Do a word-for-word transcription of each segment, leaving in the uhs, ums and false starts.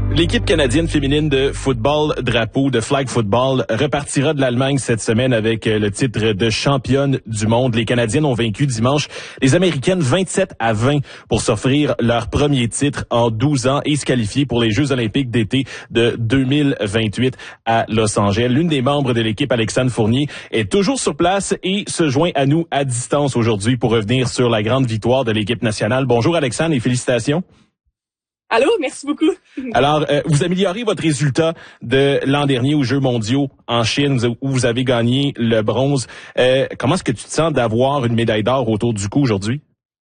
L'équipe canadienne féminine de football drapeau, de flag football, repartira de l'Allemagne cette semaine avec le titre de championne du monde. Les Canadiennes ont vaincu dimanche les Américaines vingt-sept à vingt pour s'offrir leur premier titre en douze ans et se qualifier pour les Jeux olympiques d'été de deux mille vingt-huit à Los Angeles. L'une des membres de l'équipe, Alexandre Fournier, est toujours sur place et se joint à nous à distance aujourd'hui pour revenir sur la grande victoire de l'équipe nationale. Bonjour Alexandre et félicitations. Allô, merci beaucoup. Alors, euh, vous améliorez votre résultat de l'an dernier aux Jeux mondiaux en Chine, où vous avez gagné le bronze. Euh, comment est-ce que tu te sens d'avoir une médaille d'or autour du cou aujourd'hui?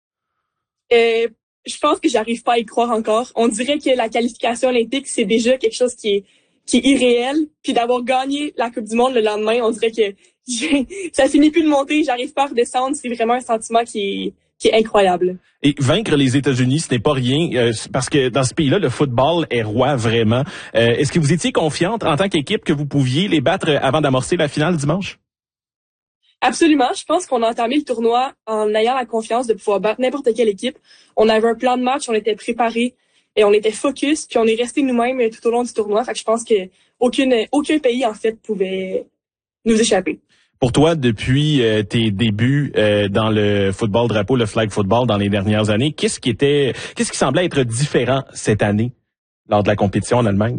Euh, je pense que j'arrive pas à y croire encore. On dirait que la qualification olympique, c'est déjà quelque chose qui est, qui est irréel. Puis d'avoir gagné la Coupe du monde le lendemain, on dirait que ça finit plus de monter, j'arrive pas à redescendre. C'est vraiment un sentiment qui est... qui est incroyable. Et vaincre les États-Unis, ce n'est pas rien, euh, parce que dans ce pays-là, le football est roi vraiment. Euh, est-ce que vous étiez confiante en tant qu'équipe que vous pouviez les battre avant d'amorcer la finale dimanche? Absolument. Je pense qu'on a entamé le tournoi en ayant la confiance de pouvoir battre n'importe quelle équipe. On avait un plan de match, on était préparés et on était focus, puis on est resté nous-mêmes tout au long du tournoi. Fait que je pense que aucune, aucun pays, en fait, pouvait nous échapper. Pour toi, depuis euh, tes débuts euh, dans le football drapeau, le flag football dans les dernières années, qu'est-ce qui était, qu'est-ce qui semblait être différent cette année lors de la compétition en Allemagne?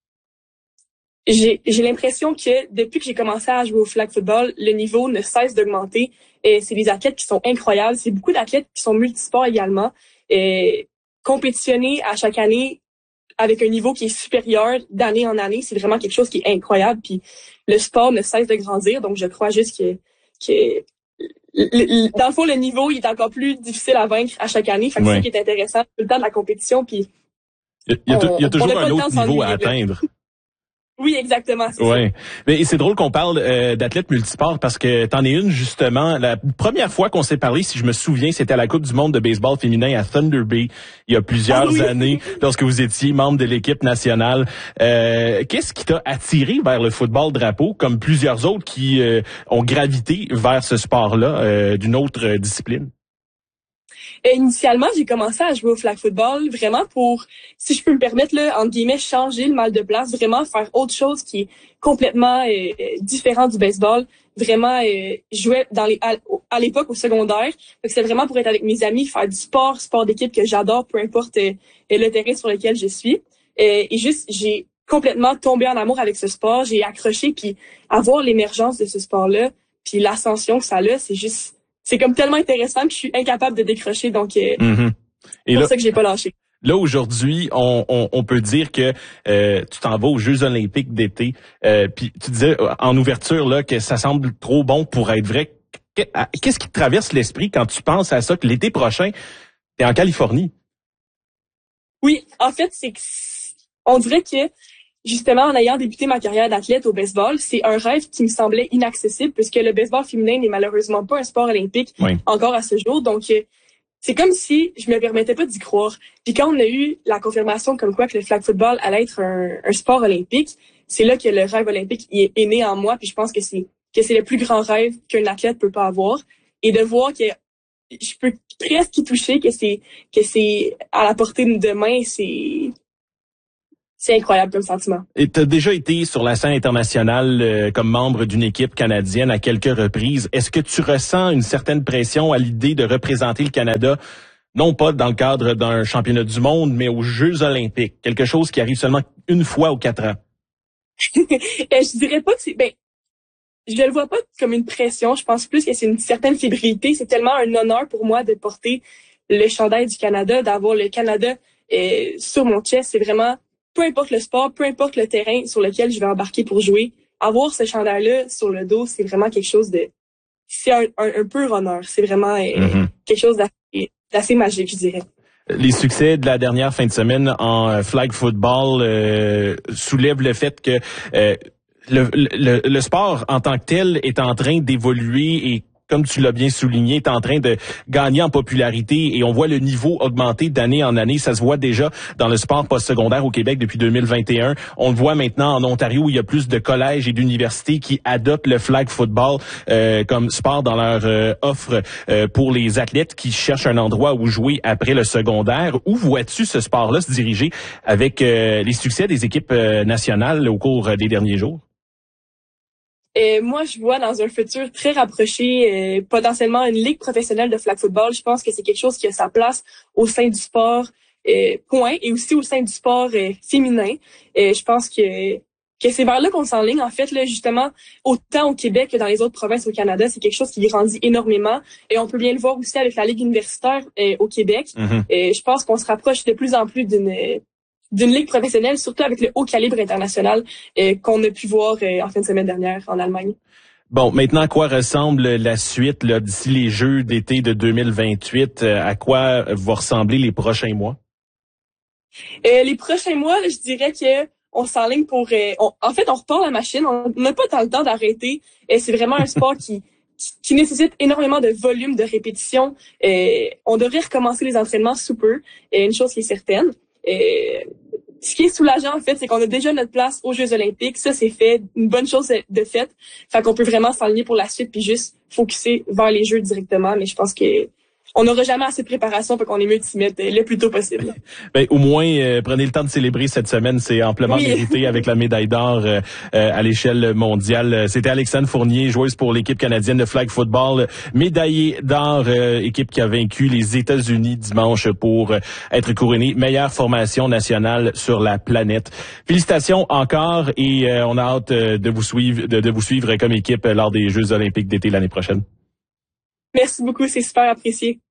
J'ai, j'ai l'impression que depuis que j'ai commencé à jouer au flag football, le niveau ne cesse d'augmenter. Et c'est des athlètes qui sont incroyables. C'est beaucoup d'athlètes qui sont multisports également. Et compétitionner à chaque année avec un niveau qui est supérieur d'année en année, c'est vraiment quelque chose qui est incroyable. Puis le sport ne cesse de grandir, donc je crois juste que, que dans le fond, le niveau il est encore plus difficile à vaincre à chaque année. Fait que ouais. C'est ça qui est intéressant tout le temps de la compétition. Puis il y a, on, il y a toujours un autre niveau à atteindre. Oui, exactement. C'est ouais. Ça. Mais c'est drôle qu'on parle euh, d'athlètes multisports parce que t'en es une justement. La première fois qu'on s'est parlé, si je me souviens, c'était à la Coupe du monde de baseball féminin à Thunder Bay il y a plusieurs ah, oui. années, lorsque vous étiez membre de l'équipe nationale. Euh, qu'est-ce qui t'a attiré vers le football drapeau, comme plusieurs autres qui euh, ont gravité vers ce sport-là euh, d'une autre euh, discipline? Et initialement, j'ai commencé à jouer au flag football vraiment pour, si je peux me permettre, là, entre guillemets, changer le mal de place, vraiment faire autre chose qui est complètement euh, différent du baseball. Vraiment, euh, je jouais dans les, à, à l'époque au secondaire. Donc, c'est vraiment pour être avec mes amis, faire du sport, sport d'équipe que j'adore, peu importe euh, le terrain sur lequel je suis. Euh, et juste, j'ai complètement tombé en amour avec ce sport. J'ai accroché, puis avoir l'émergence de ce sport-là, puis l'ascension que ça a, c'est juste... C'est comme tellement intéressant que je suis incapable de décrocher, donc euh, mm-hmm. c'est pour là, ça que j'ai pas lâché. Là, aujourd'hui, on, on, on peut dire que euh, tu t'en vas aux Jeux olympiques d'été, euh, puis tu disais en ouverture là que ça semble trop bon pour être vrai. Qu'est-ce qui te traverse l'esprit quand tu penses à ça, que l'été prochain, t'es en Californie? Oui, en fait, c'est que on dirait que justement, en ayant débuté ma carrière d'athlète au baseball, c'est un rêve qui me semblait inaccessible puisque le baseball féminin n'est malheureusement pas un sport olympique oui. encore à ce jour. Donc, c'est comme si je me permettais pas d'y croire. Puis quand on a eu la confirmation comme quoi que le flag football allait être un, un sport olympique, c'est là que le rêve olympique est, est né en moi. Puis je pense que c'est que c'est le plus grand rêve qu'un athlète peut pas avoir. Et de voir que je peux presque y toucher, que c'est que c'est à la portée de main, c'est... C'est incroyable comme sentiment. Et tu as déjà été sur la scène internationale euh, comme membre d'une équipe canadienne à quelques reprises. Est-ce que tu ressens une certaine pression à l'idée de représenter le Canada, non pas dans le cadre d'un championnat du monde, mais aux Jeux olympiques? Quelque chose qui arrive seulement une fois aux quatre ans. Je dirais pas que c'est... Ben, je le vois pas comme une pression. Je pense plus que c'est une certaine fébrilité. C'est tellement un honneur pour moi de porter le chandail du Canada, d'avoir le Canada euh, sur mon chest. C'est vraiment... Peu importe le sport, peu importe le terrain sur lequel je vais embarquer pour jouer, avoir ce chandail-là sur le dos, c'est vraiment quelque chose de... C'est un, un, un pur honneur. C'est vraiment euh, mm-hmm. quelque chose d'assez, d'assez magique, je dirais. Les succès de la dernière fin de semaine en flag football euh, soulèvent le fait que euh, le, le, le sport en tant que tel est en train d'évoluer et comme tu l'as bien souligné, est en train de gagner en popularité et on voit le niveau augmenter d'année en année. Ça se voit déjà dans le sport postsecondaire au Québec depuis deux mille vingt et un. On le voit maintenant en Ontario où il y a plus de collèges et d'universités qui adoptent le flag football euh, comme sport dans leur euh, offre euh, pour les athlètes qui cherchent un endroit où jouer après le secondaire. Où vois-tu ce sport-là se diriger avec euh, les succès des équipes euh, nationales au cours des derniers jours? Et moi, je vois dans un futur très rapproché euh, potentiellement une ligue professionnelle de flag football. Je pense que c'est quelque chose qui a sa place au sein du sport euh, point et aussi au sein du sport euh, féminin. Et je pense que que c'est vers là qu'on s'enligne. En fait, là, justement, autant au Québec que dans les autres provinces au Canada, c'est quelque chose qui grandit énormément. Et on peut bien le voir aussi avec la ligue universitaire euh, au Québec. Mm-hmm. Et je pense qu'on se rapproche de plus en plus d'une d'une ligue professionnelle, surtout avec le haut calibre international euh, qu'on a pu voir euh, en fin de semaine dernière en Allemagne. Bon, maintenant, à quoi ressemble la suite là, d'ici les Jeux d'été de deux mille vingt-huit? Euh, à quoi vont ressembler les prochains mois? Euh, les prochains mois, là, je dirais que on s'enligne pour... Euh, on, en fait, on repart la machine. On n'a pas tant le temps d'arrêter. Euh, c'est vraiment un sport qui, qui, qui nécessite énormément de volume de répétition. Euh, on devrait recommencer les entraînements sous peu, euh, une chose qui est certaine. Euh, ce qui est soulageant, en fait, c'est qu'on a déjà notre place aux Jeux olympiques. Ça, c'est fait. Une bonne chose de faite. Fait qu'on peut vraiment s'aligner pour la suite puis juste focuser vers les Jeux directement. Mais je pense que on n'aura jamais assez de préparation pour qu'on est mieux de s'y mettre le plus tôt possible. Ben, au moins, euh, prenez le temps de célébrer cette semaine. C'est amplement oui. mérité avec la médaille d'or euh, à l'échelle mondiale. C'était Alexandre Fournier, joueuse pour l'équipe canadienne de flag football, médaillée d'or, euh, équipe qui a vaincu les États-Unis dimanche pour euh, être couronnée meilleure formation nationale sur la planète. Félicitations encore et euh, on a hâte euh, de vous suivre, de, de vous suivre comme équipe lors des Jeux olympiques d'été l'année prochaine. Merci beaucoup, c'est super apprécié.